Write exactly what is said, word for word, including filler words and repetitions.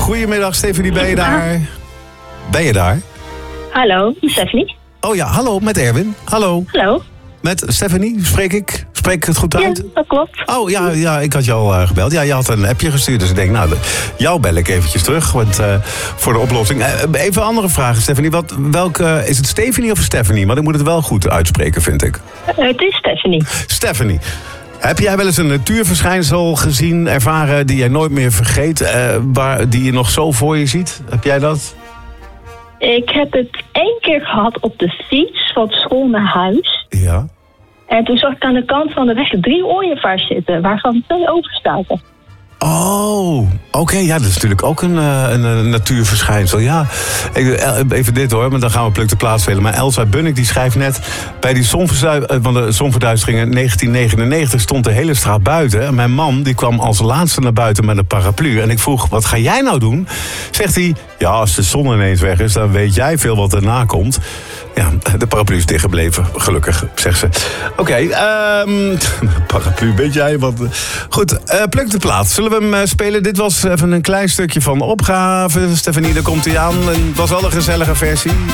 Goedemiddag, Stephanie, ben je daar? Ben je daar? Hallo, Stephanie. Oh ja, hallo, met Erwin. Hallo. Hallo. Met Stephanie, spreek ik? Spreek ik het goed uit? Ja, dat klopt. Oh ja, ja, ik had jou uh, gebeld. Ja, je had een appje gestuurd, dus ik denk, nou, de, jou bel ik eventjes terug want, uh, voor de oplossing. Uh, even een andere vraag, Stephanie. Wat, welke, is het Stephanie of Stephanie? Maar ik moet het wel goed uitspreken, vind ik. Uh, het is Stephanie. Stephanie. Heb jij wel eens een natuurverschijnsel gezien, ervaren, die jij nooit meer vergeet, uh, waar, die je nog zo voor je ziet? Heb jij dat? Ik heb het één keer gehad op de fiets van school naar huis. Ja. En toen zag ik aan de kant van de weg drie ooievaars zitten, waarvan twee overstaken. Oh, oké. Okay, ja, dat is natuurlijk ook een, een, een natuurverschijnsel. Ja, even dit hoor, maar dan gaan we pluk de plaats spelen. Maar Elsa Bunnik die schrijft net, bij die zonverduistering, van de zonverduistering in negentien negenennegentig stond de hele straat buiten. En mijn man die kwam als laatste naar buiten met een paraplu. En ik vroeg, wat ga jij nou doen? Zegt hij, ja, als de zon ineens weg is, dan weet jij veel wat erna komt. Ja, de paraplu is dichtgebleven, gelukkig, zegt ze. Oké, okay, um, paraplu, weet jij wat? Goed, uh, pluk de plaats. Zullen we hem uh, spelen? Dit was even een klein stukje van de opgave. Stephanie, daar komt hij aan. Het was wel een gezellige versie.